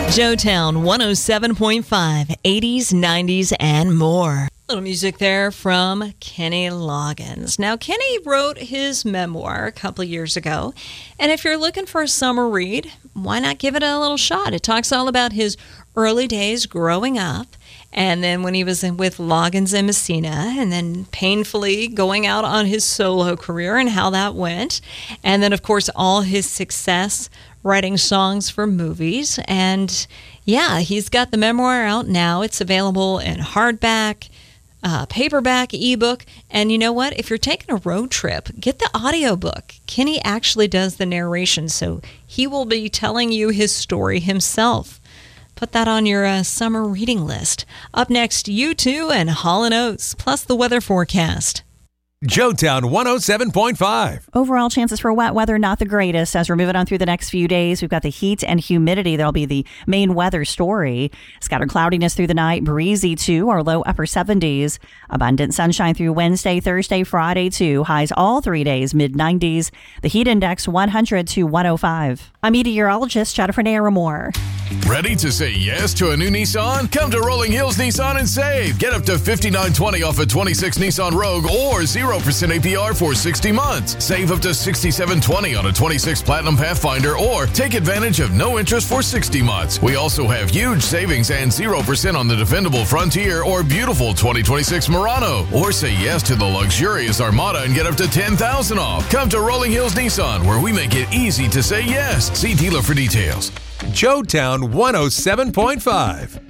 Joetown 107.5, 80s, 90s, and more. Little music there from Kenny Loggins. Now, Kenny wrote his memoir a couple years ago, and if you're looking for a summer read, why not give it a little shot? It talks all about his early days growing up, and then when he was with Loggins and Messina, and then painfully going out on his solo career and how that went, and then, of course, all his success writing songs for movies. And yeah, he's got the memoir out now. It's available in hardback, paperback, ebook. And you know what? If you're taking a road trip, get the audiobook. Kenny actually does the narration, so he will be telling you his story himself. Put that on your summer reading list. Up next, U2 and Hall & Oates, plus the weather forecast. Joetown 107.5. Overall chances for wet weather, not the greatest. As we're moving on through the next few days, we've got the heat and humidity. That'll be the main weather story. Scattered cloudiness through the night, breezy too, or low upper 70s. Abundant sunshine through Wednesday, Thursday, Friday too. Highs all 3 days, mid 90s. The heat index 100 to 105. I'm meteorologist Jennifer Naramore. Ready to say yes to a new Nissan? Come to Rolling Hills Nissan and save. Get up to $5,920 off a 26 Nissan Rogue or 0% APR for 60 months. Save up to $6,720 on a 26 Platinum Pathfinder or take advantage of no interest for 60 months. We also have huge savings and 0% on the dependable Frontier or beautiful 2026 Murano. Or say yes to the luxurious Armada and get up to $10,000 off. Come to Rolling Hills Nissan, where we make it easy to say yes. See dealer for details. Joetown 107.5.